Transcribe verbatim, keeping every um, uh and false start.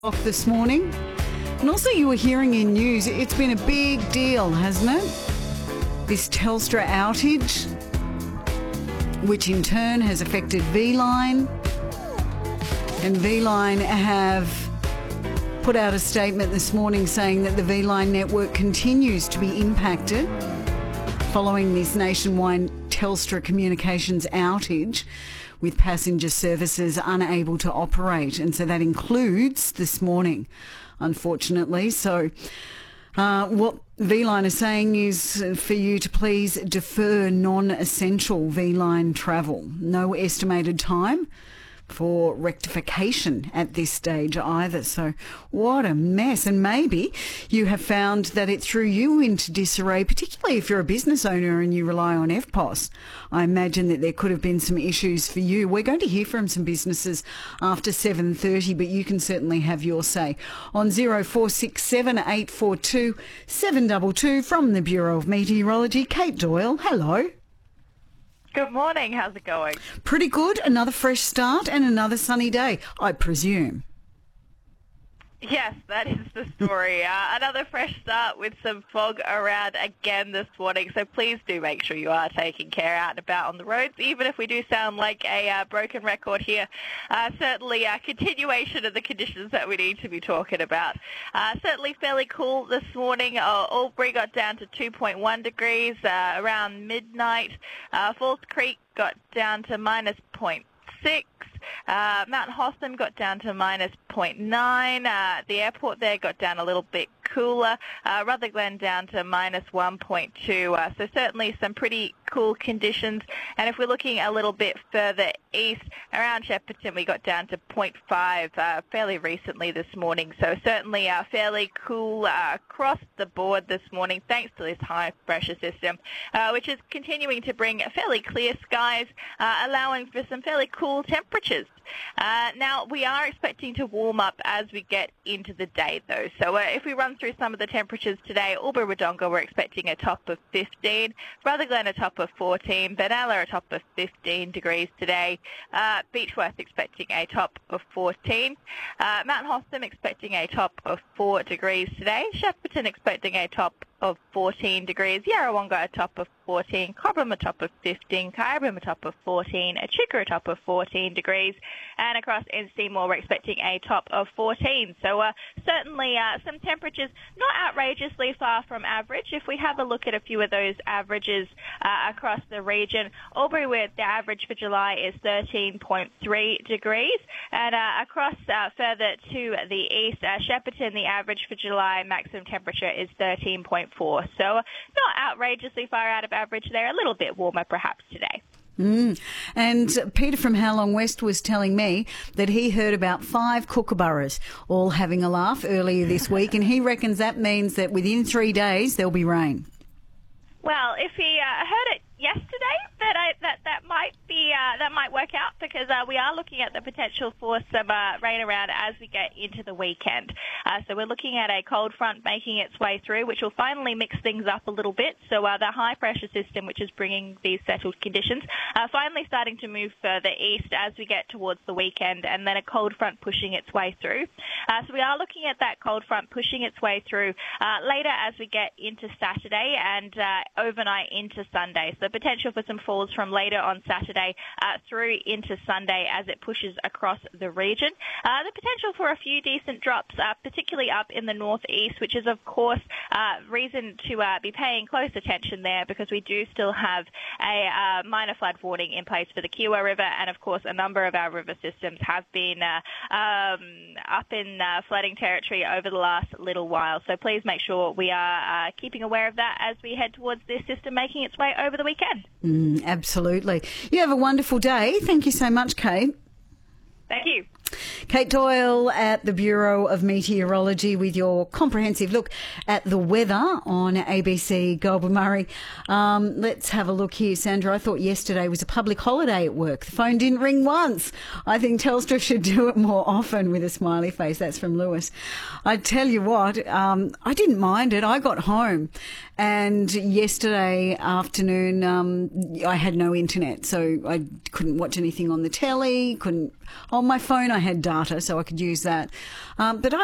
Off this morning. And also you were hearing in news, it's been a big deal, hasn't it? This Telstra outage, which in turn has affected V-Line. And V-Line have put out a statement this morning saying that the V-Line network continues to be impacted following this nationwide Telstra communications outage, with passenger services unable to operate. And so that includes this morning, unfortunately. So uh, what V-Line is saying is for you to please defer non-essential V-Line travel. No estimated time for rectification at this stage either. So what a mess. And maybe you have found that it threw you into disarray, particularly if you're a business owner and you rely on F P O S. I imagine that there could have been some issues for you. We're going to hear from some businesses after seven thirty, but you can certainly have your say on zero four six seven eight four two seven two two from the Bureau of Meteorology. Kate Doyle, hello. Good morning. How's it going? Pretty good. Another fresh start and another sunny day, I presume. Yes, that is the story. Uh, another fresh start with some fog around again this morning, so please do make sure you are taking care out and about on the roads, even if we do sound like a uh, broken record here. Uh, certainly a continuation of the conditions that we need to be talking about. Uh, certainly fairly cool this morning. Uh, Albury got down to two point one degrees uh, around midnight. Uh, Falls Creek got down to minus zero point six. Uh, Mount Hotham got down to minus zero point nine. Uh, the airport there got down a little bit cooler. Uh, Rutherglen down to minus one point two. Uh, so certainly some pretty cool conditions. And if we're looking a little bit further east, around Shepparton, we got down to zero point five uh, fairly recently this morning. So certainly uh, fairly cool uh, across the board this morning, thanks to this high pressure system, uh, which is continuing to bring fairly clear skies, uh, allowing for some fairly cool temperatures. Uh, now, we are expecting to warm up as we get into the day, though. So uh, if we run through some of the temperatures today, Albury-Wodonga, we're expecting a top of fifteen. Rutherglen, a top of fourteen. Benalla, a top of fifteen degrees today. Uh, Beechworth, expecting a top of fourteen. Uh, Mount Hotham, expecting a top of four degrees today. Shepparton, expecting a top of fourteen degrees. Yarrawonga, a top of fourteen. Cobram, a top of fifteen. Kyabram, a top of fourteen. Echuca, a top of fourteen degrees. And across in Seymour, we're expecting a top of fourteen. So uh, certainly uh, some temperatures not outrageously far from average. If we have a look at a few of those averages uh, across the region, Albury, where the average for July is thirteen point three degrees. And uh, across uh, further to the east, uh, Shepparton, the average for July maximum temperature is thirteen point four. So uh, not outrageously far out of average there, a little bit warmer perhaps today. Mm. And Peter from How Long West was telling me that he heard about five kookaburras all having a laugh earlier this week, and he reckons that means that within three days there'll be rain. Well, if he uh, heard it yesterday, that I, that that might be uh, that might work out, because uh, we are looking at the potential for some uh, rain around as we get into the weekend. Uh, so we're looking at a cold front making its way through, which will finally mix things up a little bit. So uh, the high pressure system, which is bringing these settled conditions, uh, finally starting to move further east as we get towards the weekend, and then a cold front pushing its way through. Uh, so we are looking at that cold front pushing its way through uh, later as we get into Saturday and uh, overnight into Sunday. So potential for some falls from later on Saturday uh, through into Sunday as it pushes across the region. Uh, the potential for a few decent drops, uh, particularly up in the northeast, which is, of course, uh, reason to uh, be paying close attention there, because we do still have a uh, minor flood warning in place for the Kiewa River, and, of course, a number of our river systems have been uh, um, up in uh, flooding territory over the last little while. So please make sure we are uh, keeping aware of that as we head towards this system making its way over the weekend. Mm, absolutely. You have a wonderful day. Thank you so much, Kate. Thank you. Kate Doyle at the Bureau of Meteorology with your comprehensive look at the weather on A B C Goulburn Murray. Um, let's have a look here, Sandra. I thought yesterday was a public holiday at work. The phone didn't ring once. I think Telstra should do it more often, with a smiley face. That's from Lewis. I tell you what, um, I didn't mind it. I got home and yesterday afternoon um, I had no internet, so I couldn't watch anything on the telly, couldn't on my phone I I had data, so I could use that. Um, but I